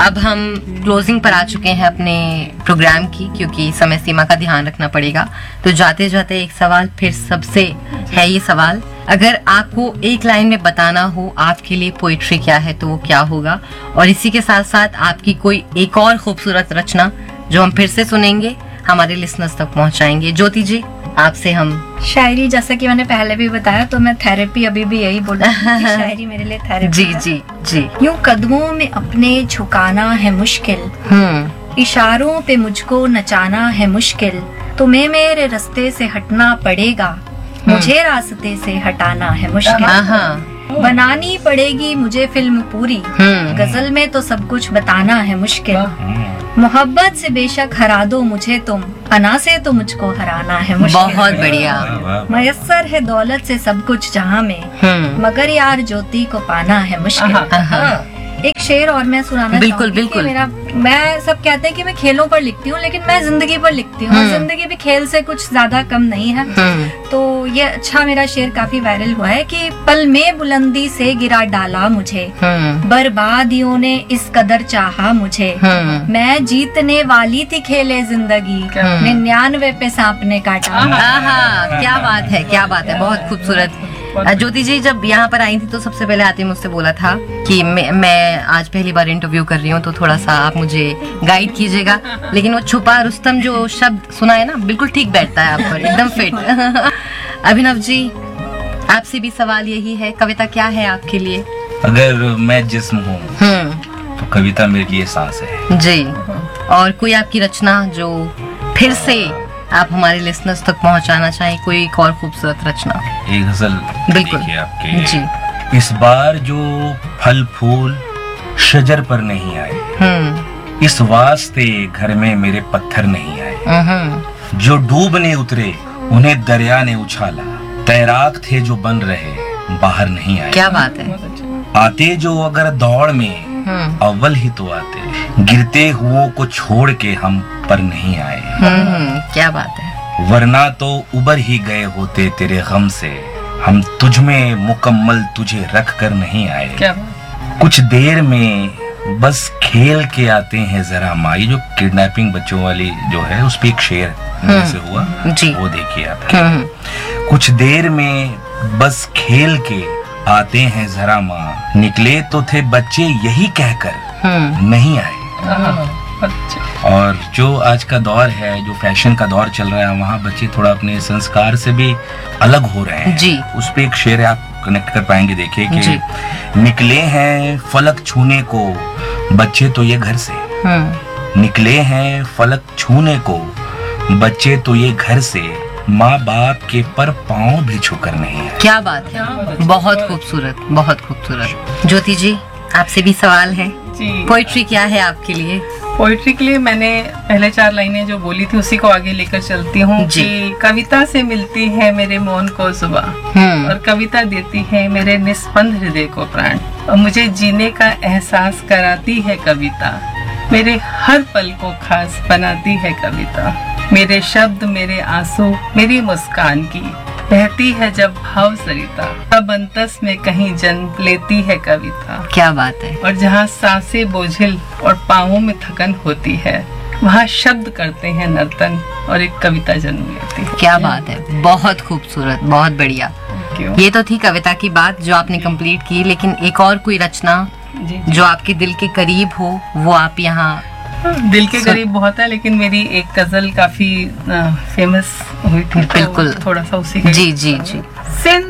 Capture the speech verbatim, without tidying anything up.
अब हम क्लोजिंग पर आ चुके हैं अपने प्रोग्राम की, क्योंकि समय सीमा का ध्यान रखना पड़ेगा। तो जाते जाते एक सवाल फिर सबसे है ये सवाल, अगर आपको एक लाइन में बताना हो आपके लिए पोइट्री क्या है तो वो क्या होगा? और इसी के साथ साथ आपकी कोई एक और खूबसूरत रचना जो हम फिर से सुनेंगे, हमारे लिसनर्स तक पहुंचाएंगे। ज्योति जी, आपसे हम शायरी, जैसा कि मैंने पहले भी बताया, तो मैं थेरेपी अभी भी यही बोलूँ कि शायरी मेरे लिए थेरेपी जी है। जी जी। यूं कदमों में अपने झुकाना है मुश्किल, हम्म इशारों पे मुझको नचाना है मुश्किल, तुम्हें मेरे रास्ते से हटना पड़ेगा, मुझे रास्ते से हटाना है मुश्किल, हाँ, बनानी पड़ेगी मुझे फिल्म पूरी, हम्म गजल में तो सब कुछ बताना है मुश्किल, मोहब्बत से बेशक हरा दो मुझे तुम, अना से तो मुझको हराना है मुश्किल, बहुत बढ़िया। मयस्सर है दौलत से सब कुछ जहाँ में, हम्म मगर यार ज्योति को पाना है मुश्किल। हाँ, एक शेर और मैं सुनाना बिल्कुल, चाहूंगी बिल्कुल। कि मेरा, मैं सब कहते हैं कि मैं खेलों पर लिखती हूँ, लेकिन मैं जिंदगी पर लिखती हूँ, और हम्म। जिंदगी भी खेल से कुछ ज्यादा कम नहीं है। हम्म तो ये अच्छा मेरा शेर काफी वायरल हुआ है कि पल में बुलंदी से गिरा डाला मुझे, हम्म बर्बादियों ने इस कदर चाहा मुझे, हम्म मैं जीतने वाली थी खेले जिंदगी, निन्यानवे पे सांप ने काटा। आहा, क्या बात है, क्या बात है, बहुत खूबसूरत। ज्योति जी जब यहाँ पर आई थी तो सबसे पहले आते मुझसे बोला था कि मैं, मैं आज पहली बार इंटरव्यू कर रही हूँ, तो थोड़ा सा आप मुझे गाइड कीजिएगा। लेकिन वो छुपा रुस्तम जो शब्द सुना है ना, बिल्कुल ठीक बैठता है आप पर, एकदम फिट। अभिनव जी, आपसे भी सवाल यही है, कविता क्या है आपके लिए? अगर मैं जिस्म हूँ हम्म तो कविता मेरे लिए सांस है जी। और कोई आपकी रचना जो फिर से आप हमारे लिसनर्स तक पहुंचाना चाहें, कोई एक और खूबसूरत रचना? एक गजल बिल्कुल देखिए आपके जी। इस बार जो फल फूल शजर पर नहीं आए, हम्म इस वास्ते घर में मेरे पत्थर नहीं आए, हम्म जो डूबने उतरे उन्हें दरिया ने उछाला, तैराक थे जो बन रहे बाहर नहीं आए, क्या बात है। आते जो अगर दौड़ में हम्म अव्वल ही तो आते, गिरते हुओं को छोड़ के हम पर नहीं आए, हम्म क्या बात है। वरना तो उबर ही गए होते तेरे गम से, हम तुझ में मुकम्मल तुझे रख कर नहीं आए, क्या कुछ देर में बस खेल के आते हैं जरा माँ। ये जो किडनैपिंग बच्चों वाली जो है उस पे एक शेर से हुआ जी। वो देखिए आप। हम्म कुछ देर में बस खेल के आते हैं जरा माँ, निकले तो थे बच्चे यही कहकर हम्म नहीं आए। अच्छा। और जो आज का दौर है, जो फैशन का दौर चल रहा है, वहाँ बच्चे थोड़ा अपने संस्कार से भी अलग हो रहे हैं जी। उस पे एक शेर है, आप कनेक्ट कर पाएंगे। देखिए जी। कि निकले हैं फलक छूने को बच्चे तो ये घर से, हम्म निकले हैं फलक छूने को बच्चे तो ये घर से, माँ बाप के पर पाँव भी छूकर नहीं है। क्या बात है, बहुत खूबसूरत, बहुत खूबसूरत। ज्योति जी, आपसे भी सवाल है, जी। पोइट्री क्या है आपके लिए? पोइट्री के लिए मैंने पहले चार लाइनें जो बोली थी उसी को आगे लेकर चलती हूँ जी। कि कविता से मिलती है मेरे मौन को जुबां, हम्म और कविता देती है मेरे निस्पंद हृदय को प्राण, और मुझे जीने का एहसास कराती है कविता, मेरे हर पल को खास बनाती है कविता, मेरे शब्द मेरे आंसू मेरी मुस्कान की, बहती है जब भाव सरिता, तब अंतस में कहीं जन्म लेती है कविता, क्या बात है। और जहाँ सांसें बोझिल और पाँवों में थकन होती है, वहाँ शब्द करते हैं नर्तन और एक कविता जन्म लेती है। क्या बात है, बहुत खूबसूरत, बहुत बढ़िया। क्यों? ये तो थी कविता की बात जो आपने कंप्लीट की, लेकिन एक और कोई रचना जी, जो आपके दिल के करीब हो वो आप यहाँ? दिल के करीब बहुत है, लेकिन मेरी एक गजल काफी फेमस हुई थी, तो बिल्कुल। थोड़ा सा उसी के जी जी जी। सिंध